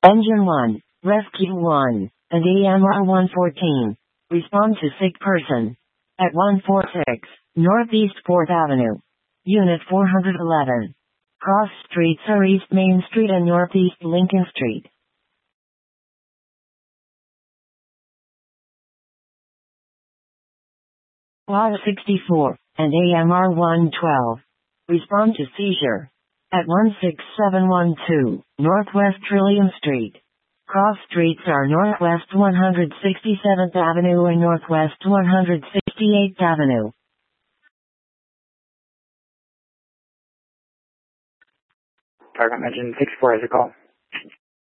Engine 1, Rescue 1, and AMR 114. Respond to sick person. At 146, Northeast 4th Avenue. Unit 411. Cross streets are East Main Street and Northeast Lincoln Street. WAD 64, and AMR 112. Respond to seizure. At 16712, Northwest Trillium Street. Cross streets are Northwest 167th Avenue and Northwest 168th Avenue. Target mentioned 64 as a call.